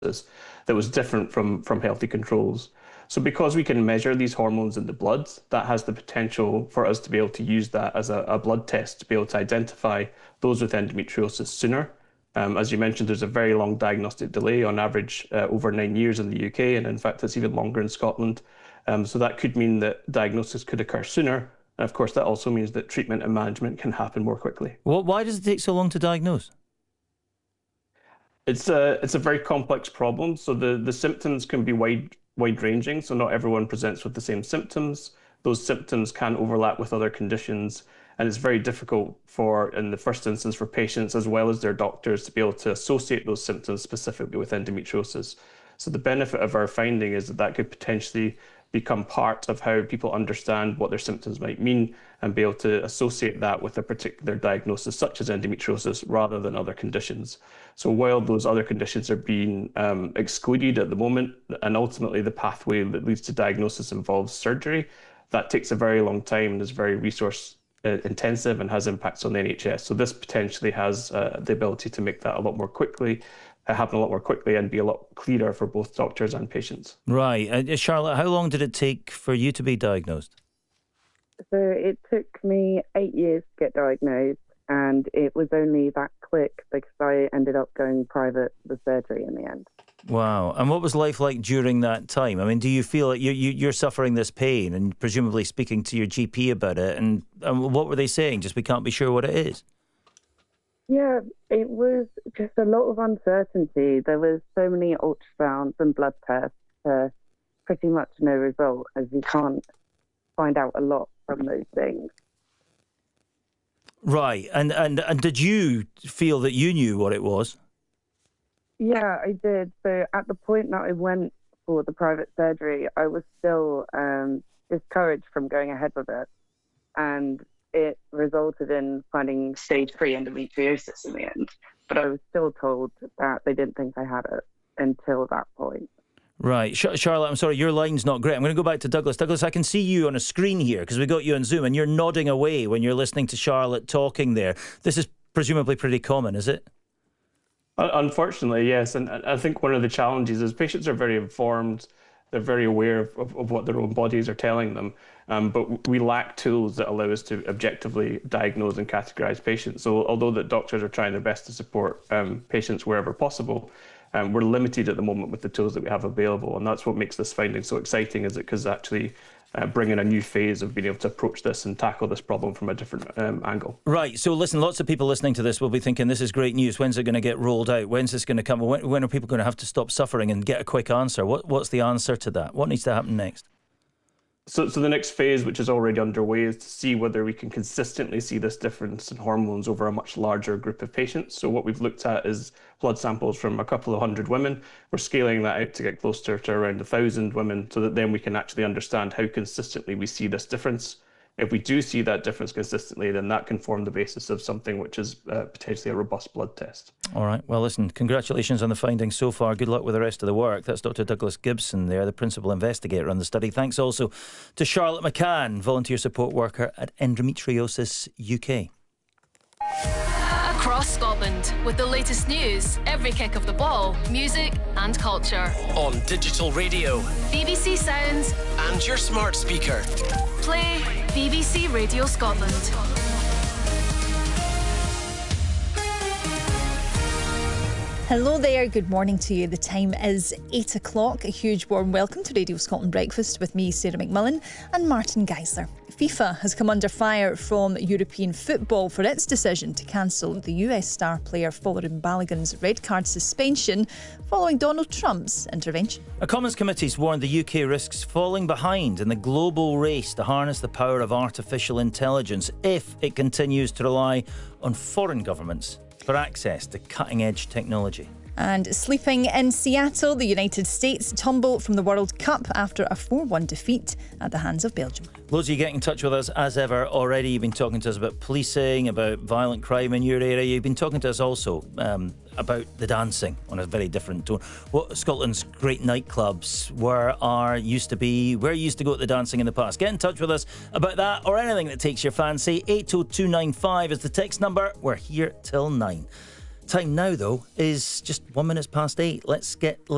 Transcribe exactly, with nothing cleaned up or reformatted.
that was different from, from healthy controls. So because we can measure these hormones in the blood, that has the potential for us to be able to use that as a, a blood test to be able to identify those with endometriosis sooner. Um, as you mentioned, there's a very long diagnostic delay, on average uh, over nine years in the U K, and in fact it's even longer in Scotland. Um, so that could mean that diagnosis could occur sooner. And of course that also means that treatment and management can happen more quickly. Well, why does it take so long to diagnose? It's a, it's a very complex problem. So the, the symptoms can be wide, wide ranging. So not everyone presents with the same symptoms. Those symptoms can overlap with other conditions. And it's very difficult for, in the first instance, for patients as well as their doctors to be able to associate those symptoms specifically with endometriosis. So the benefit of our finding is that that could potentially become part of how people understand what their symptoms might mean and be able to associate that with a particular diagnosis, such as endometriosis, rather than other conditions. So while those other conditions are being um, excluded at the moment, and ultimately the pathway that leads to diagnosis involves surgery, that takes a very long time and is very resource uh, intensive and has impacts on the N H S. So this potentially has uh, the ability to make that a lot more quickly, uh, happen a lot more quickly and be a lot clearer for both doctors and patients. Right. Uh, Charlotte, how long did it take for you to be diagnosed? So it took me eight years to get diagnosed, and it was only that quick because I ended up going private for the surgery in the end. Wow. And what was life like during that time? I mean, do you feel like you, you, you're suffering this pain and presumably speaking to your G P about it? And, and what were they saying? Just we can't be sure what it is? Yeah, it was just a lot of uncertainty. There was so many ultrasounds and blood tests for pretty much no result, as you can't find out a lot from those things. Right. And, and, and did you feel that you knew what it was? Yeah, I did. So at the point that I went for the private surgery, I was still um, discouraged from going ahead with it. And it resulted in finding stage three endometriosis in the end. But I was still told that they didn't think I had it until that point. Right. Sh- Charlotte, I'm sorry, your line's not great. I'm going to go back to Douglas. Douglas, I can see you on a screen here because we got you on Zoom and you're nodding away when you're listening to Charlotte talking there. This is presumably pretty common, is it? Unfortunately, yes. And I think one of the challenges is patients are very informed. They're very aware of, of, of what their own bodies are telling them. Um, but we lack tools that allow us to objectively diagnose and categorize patients. So although that doctors are trying their best to support um, patients wherever possible, um, we're limited at the moment with the tools that we have available. And that's what makes this finding so exciting, is it because actually uh, bringing a new phase of being able to approach this and tackle this problem from a different um, angle. Right. So listen, lots of people listening to this will be thinking, this is great news. When's it going to get rolled out? When's this going to come? When, when are people going to have to stop suffering and get a quick answer? What, what's the answer to that? What needs to happen next? So, so the next phase, which is already underway, is to see whether we can consistently see this difference in hormones over a much larger group of patients. So what we've looked at is blood samples from a couple of hundred women. We're scaling that out to get closer to around a thousand women, so that then we can actually understand how consistently we see this difference. If we do see that difference consistently, then that can form the basis of something which is uh, potentially a robust blood test. All right. Well, listen, congratulations on the findings so far. Good luck with the rest of the work. That's Doctor Douglas Gibson there, the principal investigator on the study. Thanks also to Charlotte McCann, volunteer support worker at Endometriosis U K. Across Scotland, with the latest news, every kick of the ball, music and culture. On digital radio, B B C Sounds, and your smart speaker. Play B B C Radio Scotland. Hello there, good morning to you. The time is eight o'clock. A huge warm welcome to Radio Scotland Breakfast with me, Sarah McMillan, and Martin Geisler. FIFA has come under fire from European football for its decision to cancel the U S star player Folarin Balogun's red card suspension following Donald Trump's intervention. A Commons committee's warned the U K risks falling behind in the global race to harness the power of artificial intelligence if it continues to rely on foreign governments for access to cutting-edge technology. And sleeping in Seattle, the United States tumble from the World Cup after a four one defeat at the hands of Belgium. Loads of you getting in touch with us as ever already. You've been talking to us about policing, about violent crime in your area. You've been talking to us also um, about the dancing on a very different tone. What Scotland's great nightclubs, where are used to be, where you used to go to the dancing in the past. Get in touch with us about that or anything that takes your fancy. eight oh two nine five is the text number. We're here till nine. Time now, though, is just one minute past eight. Let's get...